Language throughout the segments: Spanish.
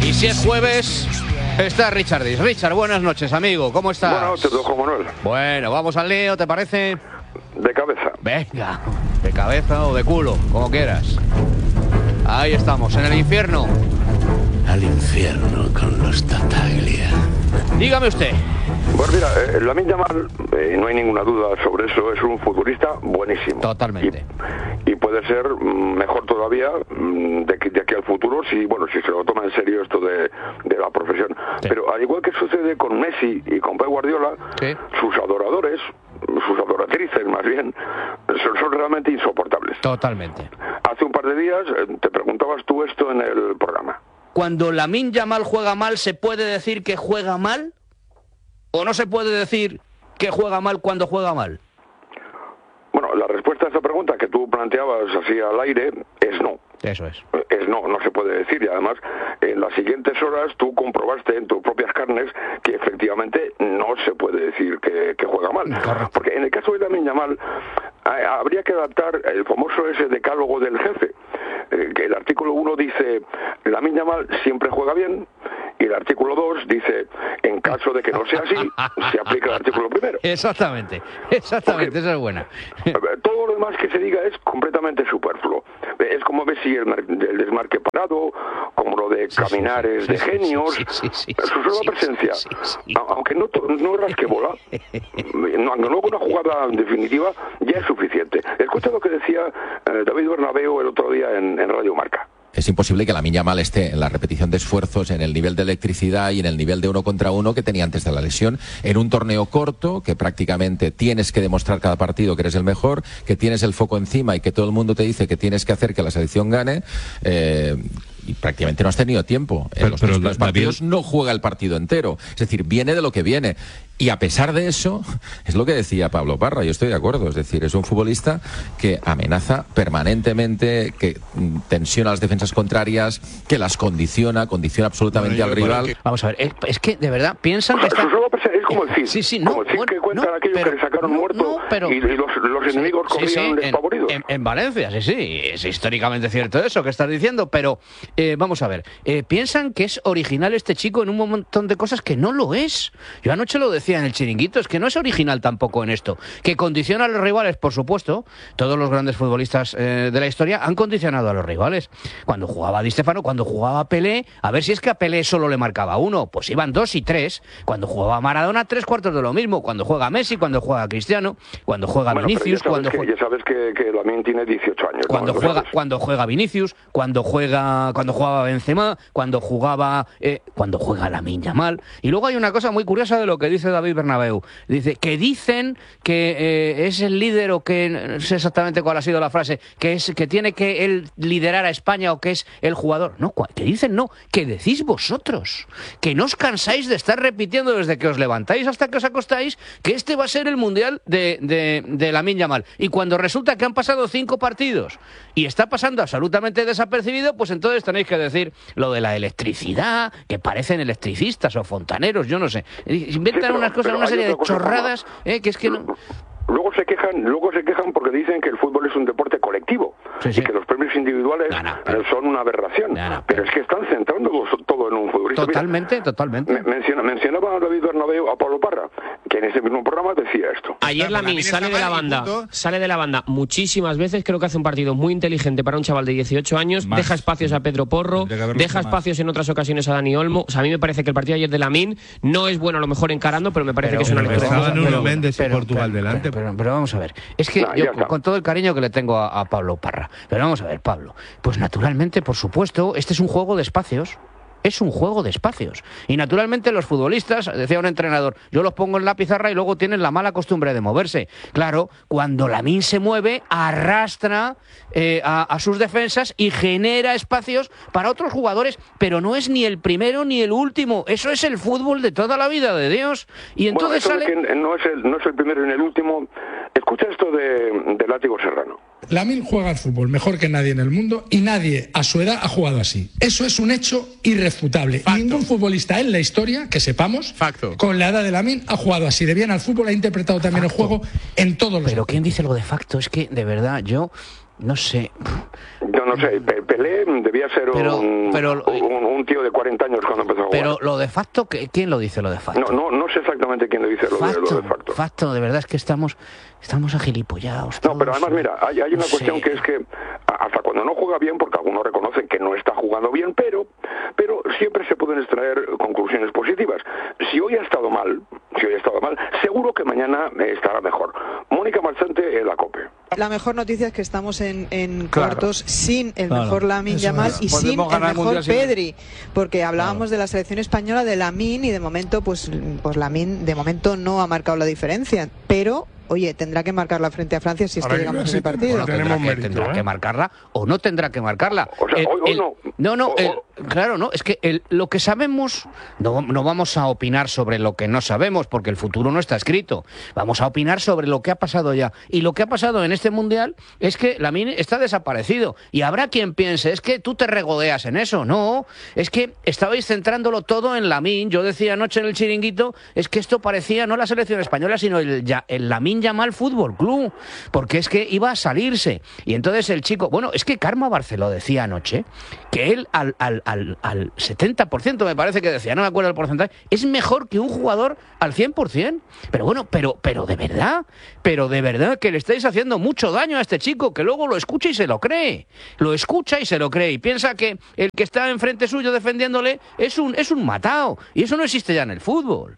Y si es jueves, está Richard Dis. Richard, buenas noches, amigo. ¿Cómo estás? Buenas noches, don Juan Manuel. Bueno, vamos al lío, ¿te parece? De cabeza. Venga, de cabeza o de culo, como quieras. Ahí estamos, en el infierno. Al infierno con los Tattaglia. Dígame usted. Pues mira, Lamine Yamal, no hay ninguna duda sobre eso, es un futbolista buenísimo. Totalmente. Y puede ser mejor todavía de aquí al futuro si se lo toma en serio esto de la profesión. Sí. Pero al igual que sucede con Messi y con Pep Guardiola, Sí. sus adoradores, sus adoratrices más bien, son realmente insoportables. Totalmente. Hace un par de días te preguntabas tú esto en el programa. Cuando Lamine Yamal juega mal, ¿se puede decir que juega mal? ¿O no se puede decir que juega mal cuando juega mal? Bueno, la respuesta a esta pregunta que tú planteabas así al aire es no. Eso es. No se puede decir. Y además, en las siguientes horas tú comprobaste en tus propias carnes que efectivamente no se puede decir que juega mal. Correcto. Porque en el caso de Lamine Yamal habría que adaptar el famoso ese decálogo del jefe. Que el artículo 1 dice, Lamine Yamal siempre juega bien, y el artículo 2 dice, en caso de que no sea así, se aplica el artículo primero. Exactamente, Porque esa es buena. todo lo demás que se diga es completamente superfluo. Es como ver si el desmarque parado, como lo de caminar es de genios, su sola presencia, aunque no rasque bola, aunque no haga una jugada definitiva, ya es suficiente. Escucha lo que decía David Bernabéu el otro día en Radio Marca. Es imposible que Lamine Yamal esté en la repetición de esfuerzos, en el nivel de electricidad y en el nivel de 1 contra 1 que tenía antes de la lesión, en un torneo corto que prácticamente tienes que demostrar cada partido que eres el mejor, que tienes el foco encima y que todo el mundo te dice que tienes que hacer que la selección gane. Y prácticamente no has tenido tiempo. En los primeros partidos no juega el partido entero. Es decir, viene de lo que viene. Y a pesar de eso, es lo que decía Pablo Parra, yo estoy de acuerdo. Es decir, es un futbolista que amenaza permanentemente, que tensiona las defensas contrarias, que las condiciona absolutamente al rival. Vamos a ver, es que de verdad piensan que está... Es como el Cid. Sí, como el Cid que cuentan aquellos que le sacaron muerto y los enemigos corrían despavoridos. En Valencia, sí, es históricamente cierto eso que estás diciendo, pero vamos a ver, piensan que es original este chico en un montón de cosas que no lo es. Yo anoche lo decía en el Chiringuito, es que no es original tampoco en esto. Que condiciona a los rivales, por supuesto, todos los grandes futbolistas de la historia han condicionado a los rivales. Cuando jugaba Di Stéfano, cuando jugaba Pelé, a ver si es que a Pelé solo le marcaba 1, pues iban 2 y 3. Cuando jugaba Maradona, 3/4 de lo mismo. Cuando juega Messi, cuando juega Cristiano, cuando juega Vinicius, ya sabes que Lamine tiene 18 años. Cuando juega Vinicius, cuando jugaba Benzema, cuando juega Lamine Yamal. Y luego hay una cosa muy curiosa de lo que dice David Bernabéu. Dicen que es el líder, o que no sé exactamente cuál ha sido la frase, que tiene que él liderar a España, o que es el jugador. No, que dicen no, que decís vosotros, que no os cansáis de estar repitiendo desde que os levantáis hasta que os acostáis que este va a ser el mundial de Lamine Yamal. Y cuando resulta que han pasado 5 partidos y está pasando absolutamente desapercibido, pues entonces tenéis que decir lo de la electricidad, que parecen electricistas o fontaneros, yo no sé. Inventan unas cosas, una serie de chorradas, que es que no... Luego se quejan porque dicen que el fútbol es un deporte colectivo y que los premios individuales son una aberración. Pero es que están centrando todo en un futbolista. Totalmente. Mencionaba a David Bernabéu a Pablo Parra, que en ese mismo programa decía esto. Ayer Lamine sale de la banda muchísimas veces. Creo que hace un partido muy inteligente para un chaval de 18 años. Deja espacios a Pedro Porro, deja espacios en otras ocasiones a Dani Olmo. O sea, a mí me parece que el partido de ayer de Lamine no es bueno a lo mejor encarando, pero me parece que es una lectura. Estaba Nuno Méndez en Portugal delante. Pero vamos a ver, es que yo, con todo el cariño que le tengo a Pablo Parra, pero vamos a ver, Pablo, pues naturalmente, por supuesto, este es un juego de espacios. Es un juego de espacios. Y naturalmente los futbolistas, decía un entrenador, yo los pongo en la pizarra y luego tienen la mala costumbre de moverse. Claro, cuando Lamine se mueve, arrastra a sus defensas y genera espacios para otros jugadores, pero no es ni el primero ni el último. Eso es el fútbol de toda la vida de Dios. Y entonces sale... que no es el primero ni el último. Escucha esto de Látigo Serrano. Lamine juega al fútbol mejor que nadie en el mundo y nadie a su edad ha jugado así. Eso es un hecho irrefutable. Facto. Ningún futbolista en la historia, que sepamos, con la edad de Lamine ha jugado así de bien al fútbol, ha interpretado también el juego en todos los... Pero ¿quién dice lo de facto? Es que, de verdad, yo no sé. Yo no sé, Pelé debía ser un tío de 40 años cuando empezó a jugar. Pero lo de facto, ¿quién lo dice lo de facto? No sé exactamente quién lo dice lo de facto. Facto, de verdad es que estamos agilipollados. No, pero además, mira, hay una cuestión que es que hasta cuando no juega bien, porque algunos reconocen que no está jugando bien, pero siempre se pueden extraer conclusiones positivas. Si hoy ha estado mal, seguro que mañana estará mejor. Mónica Marchante en la COPE. La mejor noticia es que estamos en cuartos sin el mejor Lamine Yamal y sin el mejor Pedri, porque hablábamos de la selección española de Lamine y de momento pues Lamine de momento no ha marcado la diferencia, pero oye, tendrá que marcarla frente a Francia si es que llegamos a ese partido. Tendrá que marcarla o no tendrá que marcarla. O sea, hoy no. Claro, no, es que lo que sabemos, no vamos a opinar sobre lo que no sabemos, porque el futuro no está escrito. Vamos a opinar sobre lo que ha pasado ya. Y lo que ha pasado en este Mundial es que Lamine está desaparecido. Y habrá quien piense, es que tú te regodeas en eso. No, es que estabais centrándolo todo en Lamine. Yo decía anoche en el chiringuito, es que esto parecía no la selección española, sino el Lamine Yamal Fútbol Club, porque es que iba a salirse. Y entonces el chico, bueno, es que Karma Barceló decía anoche que él al 70%, me parece que decía, no me acuerdo el porcentaje, es mejor que un jugador al 100%. Pero bueno, pero de verdad que le estáis haciendo mucho daño a este chico, que luego lo escucha y se lo cree. Lo escucha y se lo cree. Y piensa que el que está enfrente suyo defendiéndole es un matao. Y eso no existe ya en el fútbol.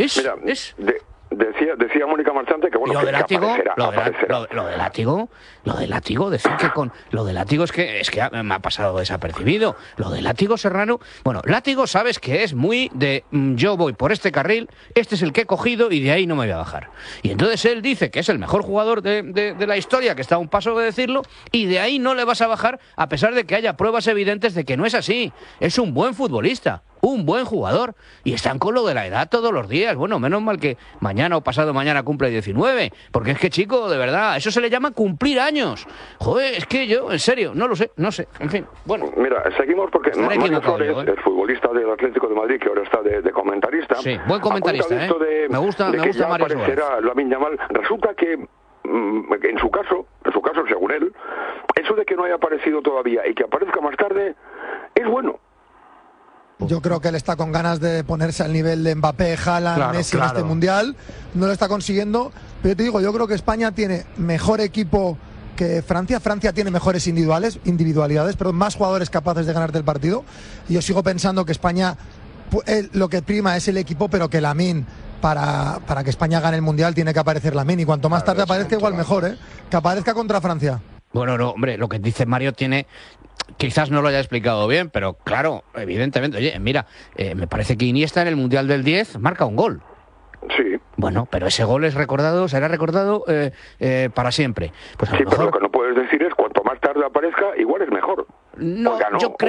Decía Mónica Marchante que bueno, lo que de látigo, aparecerá. Lo de látigo, decir que con lo de látigo es que me ha pasado desapercibido. Lo de látigo Serrano, bueno, látigo sabes que es muy de yo voy por este carril, este es el que he cogido y de ahí no me voy a bajar. Y entonces él dice que es el mejor jugador de la historia, que está a un paso de decirlo, y de ahí no le vas a bajar a pesar de que haya pruebas evidentes de que no es así. Es un buen futbolista, un buen jugador, y están con lo de la edad todos los días. Bueno, menos mal que mañana o pasado mañana cumple 19, porque es que, chico, de verdad, eso se le llama cumplir años. Joder, es que yo, en serio, no lo sé, en fin, bueno. Mira, seguimos porque Mario Flores, el futbolista del Atlético de Madrid, que ahora está de comentarista. Sí, buen comentarista, me gusta Mario Flores. Lamine Yamal. Resulta que en su caso, según él, eso de que no haya aparecido todavía y que aparezca más tarde es bueno. Yo creo que él está con ganas de ponerse al nivel de Mbappé, Haaland, Messi en este Mundial. No lo está consiguiendo, pero yo te digo, yo creo que España tiene mejor equipo que Francia. Francia tiene mejores individualidades, pero más jugadores capaces de ganarte el partido. Y yo sigo pensando que España, lo que prima es el equipo, pero que Lamine, para que España gane el Mundial, tiene que aparecer Lamine. Y cuanto más tarde aparezca, igual mejor, que aparezca contra Francia. Bueno, no, hombre, lo que dice Mario quizás no lo haya explicado bien, pero claro, evidentemente, oye, mira, me parece que Iniesta en el Mundial del 10 marca un gol. Sí. Bueno, pero ese gol será recordado para siempre. Pues sí, pero lo que no puedes decir es cuanto más tarde aparezca, igual es mejor. No,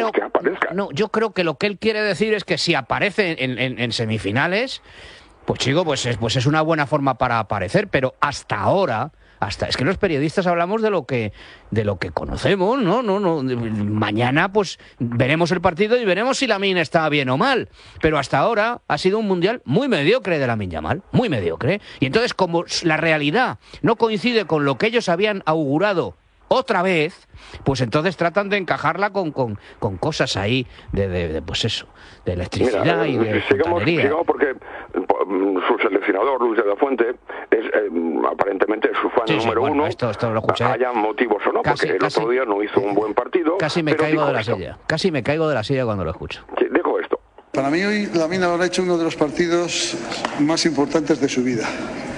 yo creo que lo que él quiere decir es que si aparece en semifinales, pues chico, pues es una buena forma para aparecer, pero hasta ahora... es que los periodistas hablamos de lo que conocemos, no. Mañana pues veremos el partido y veremos si Lamine está bien o mal. Pero hasta ahora ha sido un mundial muy mediocre de Lamine Yamal, muy mediocre. Y entonces, como la realidad no coincide con lo que ellos habían augurado otra vez, pues entonces tratan de encajarla con cosas ahí de pues eso, de electricidad. Mira, y de sigamos porque su seleccionador Luis de la Fuente es aparentemente su fan número uno. Esto lo escuché. Haya motivos o no, porque el otro día no hizo un buen partido. Casi me caigo de la silla cuando lo escucho. Sí, dijo esto. Para mí hoy Lamine ha hecho uno de los partidos más importantes de su vida.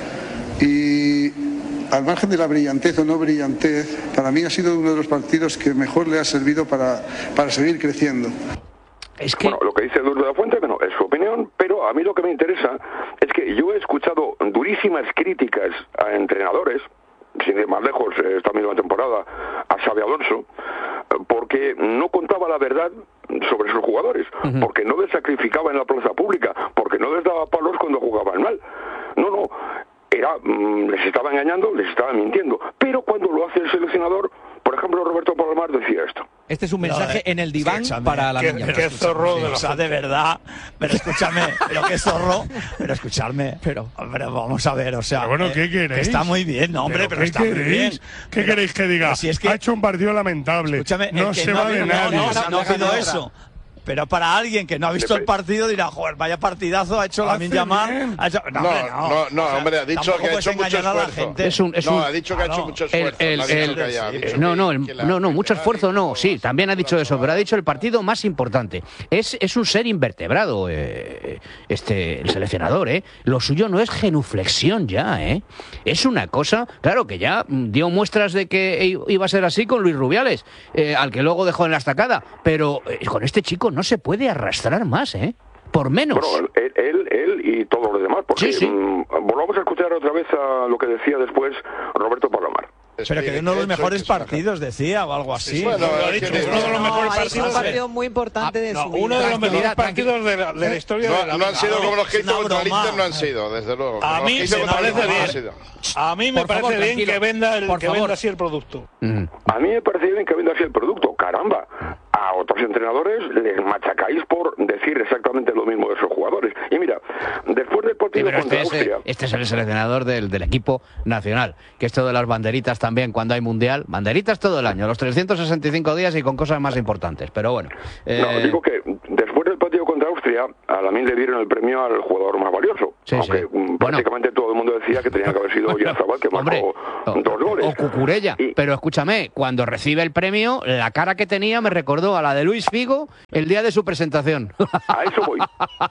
Y al margen de la brillantez o no brillantez, para mí ha sido uno de los partidos que mejor le ha servido para seguir creciendo. Bueno, lo que dice Luis de la Fuente, bueno, es su opinión, pero a mí lo que me interesa es que yo he escuchado durísimas críticas a entrenadores, sin ir más lejos, esta misma temporada, a Xabi Alonso, porque no contaba la verdad sobre sus jugadores, porque no les sacrificaba en la plaza pública, porque no les daba palos cuando jugaban mal. No, les estaba engañando, les estaba mintiendo. Pero cuando lo hace el seleccionador, por ejemplo, Roberto Palomar decía esto. Este es un mensaje en el diván para la niña. Qué zorro de los... de verdad. Pero escúchame, pero qué zorro. Pero escuchadme. Pero vamos a ver, o sea... Pero bueno, ¿qué queréis? Que está muy bien, no, hombre, pero está muy bien. ¿Qué queréis que diga? Si es que, ha hecho un partido lamentable. Escúchame, no se va de nadie. No pido eso. Pero para alguien que no ha visto el partido dirá, joder, vaya partidazo ha hecho Lamine Yamal. No, hombre, ha dicho que ha hecho mucho esfuerzo. Ha dicho que ha hecho mucho esfuerzo. Mucho esfuerzo no. Sí, también ha dicho eso, pero ha dicho el partido más importante. Es un ser invertebrado, el seleccionador, ¿eh? Lo suyo no es genuflexión ya, ¿eh? Es una cosa, claro, que ya dio muestras de que iba a ser así con Luis Rubiales, al que luego dejó en la estacada, pero con este chico no se puede arrastrar más, ¿eh? Por menos. Bueno, él y todos los demás, porque volvamos a escuchar otra vez a lo que decía después Roberto Palomar. Pero que uno de los mejores partidos, decía, o algo así. Bueno, ha dicho que uno de los mejores partidos. Es un partido muy importante de su vida. Uno de los mejores partidos de la historia de la no han sido como los que hizo contra el Inter, no han sido, desde luego. A mí me parece bien. A mí me parece bien que venda así el producto. A mí me parece bien que venda así el producto. Caramba, a otros entrenadores les machacáis por decir exactamente lo mismo de esos jugadores. Y mira, después del partido contra Austria... Este es el seleccionador del equipo nacional, que esto de las banderitas también cuando hay mundial, banderitas todo el año, los 365 días y con cosas más importantes, pero bueno. No, digo que después del partido contra Austria, a Lamine le dieron el premio al jugador más valioso, aunque prácticamente todo el mundo decía que tenía que haber sido Oyarzabal, que marcó 2 goles. O Cucurella, pero escúchame, cuando recibe el premio, la cara que tenía me recordó a la de Luis Figo el día de su presentación. A eso voy.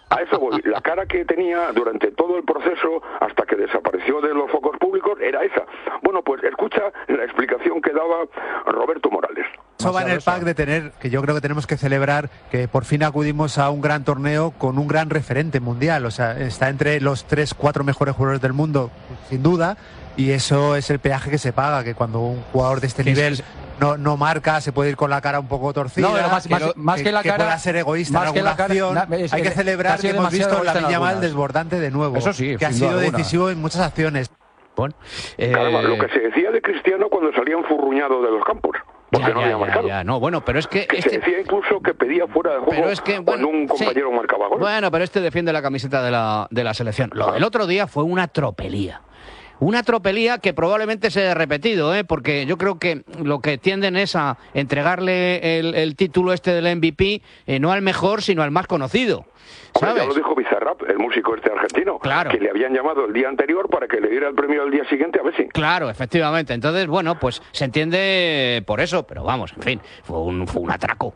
La cara que tenía durante todo el proceso, hasta que desapareció de los focos públicos, era esa. Bueno, pues escucha la explicación que daba Roberto Morales. Eso va en el pack de tener, que yo creo que tenemos que celebrar, que por fin acudimos a un gran torneo con un gran referente mundial. O sea, está entre los 3-4 mejores jugadores del mundo, sin duda, y eso es el peaje que se paga, que cuando un jugador de este nivel no marca, se puede ir con la cara un poco torcida, más que la cara, pueda ser egoísta en alguna acción. Hay que celebrar que hemos visto la Lamine Yamal desbordante de nuevo, eso sí, que ha sido decisivo en muchas acciones. Bueno, lo que se decía de Cristiano cuando salía enfurruñado de los campos. Porque no había marcado. No, bueno, pero es que se decía incluso que pedía fuera de juego cuando un compañero marcaba gol. Bueno, pero defiende la camiseta de la selección. Lo del otro día fue una tropelía. Una tropelía que probablemente se haya repetido, porque yo creo que lo que tienden es a entregarle el título del MVP no al mejor, sino al más conocido. ¿Sabes? Ya lo dijo Bizarrap, el músico argentino, que le habían llamado el día anterior para que le diera el premio al día siguiente a Messi. Claro, efectivamente. Entonces, bueno, pues se entiende por eso, pero vamos, en fin, fue un atraco.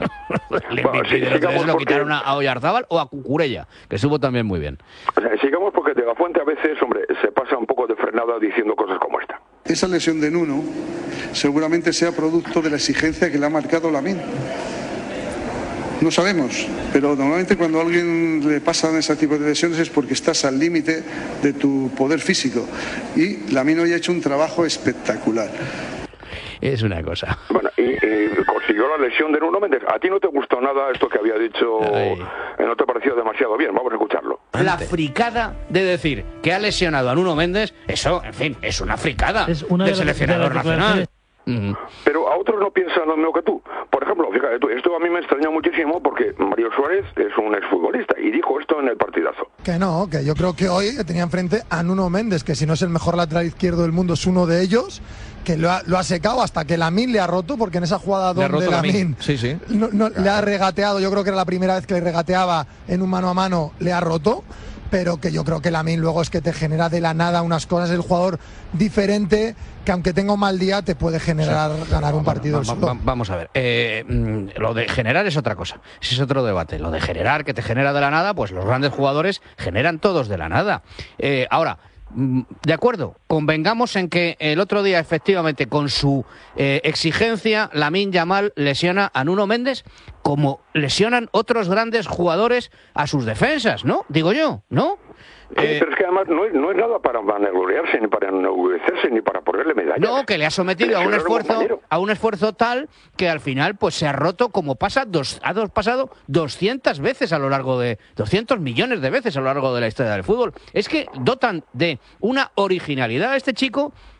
Lo quitaron a Oyarzabal o a Cucurella, que estuvo también muy bien. O sea, sigamos porque de la Fuente a veces, hombre, se pasa un poco de frenada diciendo cosas como esta. Esa lesión de Nuno seguramente sea producto de la exigencia que le ha marcado Lamine. No sabemos, pero normalmente cuando a alguien le pasan ese tipo de lesiones es porque estás al límite de tu poder físico. Y Lamine hoy ha hecho un trabajo espectacular. Es una cosa. Bueno, y consiguió la lesión de Nuno Méndez. ¿A ti no te gustó nada esto que había dicho? ¿No te pareció demasiado bien? Vamos a escucharlo. La fricada de decir que ha lesionado a Nuno Méndez, eso, en fin, es una fricada del seleccionador nacional. Pero a otros no piensan lo mismo que tú. Por ejemplo, fíjate tú, esto a mí me extrañó muchísimo porque Mario Suárez es un exfutbolista y dijo esto en el partidazo. Que yo creo que hoy tenía enfrente a Nuno Méndez, que si no es el mejor lateral izquierdo del mundo es uno de ellos, que lo ha secado hasta que Lamine le ha roto, porque en esa jugada donde Lamine le ha regateado, yo creo que era la primera vez que le regateaba en un mano a mano, le ha roto. Pero que yo creo que Lamine luego es que te genera de la nada unas cosas, el jugador diferente que aunque tenga un mal día te puede generar ganar un partido. Vamos a ver, lo de generar es otra cosa, ese es otro debate. Lo de generar, que te genera de la nada, pues los grandes jugadores generan todos de la nada. Ahora, de acuerdo, convengamos en que el otro día efectivamente con su exigencia Lamine Yamal lesiona a Nuno Méndez como lesionan otros grandes jugadores a sus defensas, ¿no? Digo yo, ¿no? Pero es que además no es nada para vanagloriarse, ni para enorgullecerse, ni para ponerle medallas. No, que le ha sometido a un esfuerzo tal que al final pues se ha roto como ha pasado 200 veces a lo largo de 200 millones de veces a lo largo de la historia del fútbol. Es que dotan de una originalidad a este chico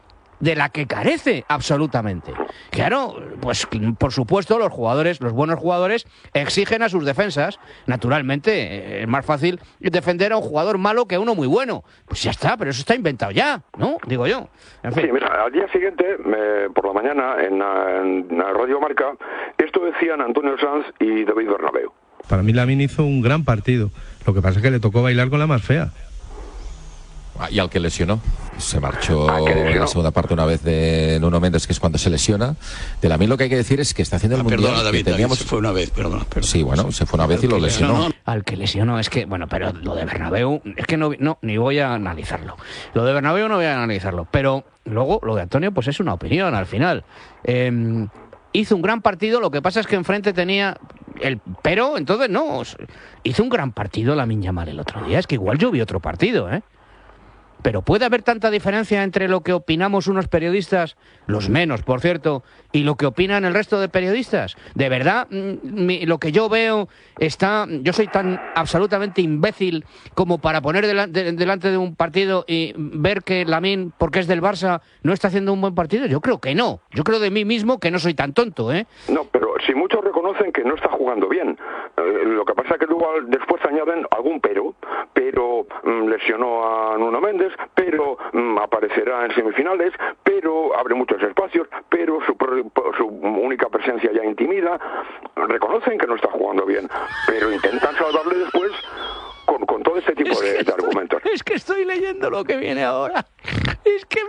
de la que carece absolutamente. Claro, pues por supuesto los buenos jugadores exigen a sus defensas. Naturalmente, es más fácil defender a un jugador malo que a uno muy bueno. Pues ya está, pero eso está inventado ya, ¿no? Digo yo. En fin. Sí, mira, al día siguiente, por la mañana, en Radio Marca, esto decían Antonio Sanz y David Bernabéu. Para mí Lamine hizo un gran partido. Lo que pasa es que le tocó bailar con la más fea. Y al que lesionó. Se marchó en la segunda parte una vez de Nuno Méndez, que es cuando se lesiona. De Lamine lo que hay que decir es que está haciendo el Mundial. Perdona, David, se fue una vez, perdona. Sí, bueno, se fue una vez y lo lesionó. Al que lesionó, es que, bueno, pero lo de Bernabéu, es que no, ni voy a analizarlo. Lo de Bernabéu no voy a analizarlo, pero luego lo de Antonio, pues es una opinión al final. Hizo un gran partido, lo que pasa es que enfrente tenía pero entonces no, hizo un gran partido Lamine Yamal el otro día, es que igual yo vi otro partido, Pero ¿puede haber tanta diferencia entre lo que opinamos unos periodistas, los menos, por cierto, y lo que opinan el resto de periodistas? De verdad, lo que yo veo yo soy tan absolutamente imbécil como para poner delante de un partido y ver que Lamine, porque es del Barça, no está haciendo un buen partido. Yo creo que no. Yo creo de mí mismo que no soy tan tonto, No, pero si muchos reconocen que no está jugando bien. Lo que pasa es que luego después añaden algún pero lesionó a Nuno Méndez, pero aparecerá en semifinales, pero abre muchos espacios, pero su única presencia ya intimida. Reconocen que no está jugando bien, pero intentan salvarle después con todo este tipo de argumentos. Es que estoy leyendo lo que viene ahora. Es que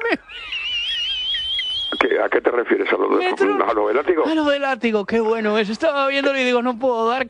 ¿A qué te refieres? ¿A lo del látigo? A lo del látigo, qué bueno es. Estaba viéndolo y digo, no puedo dar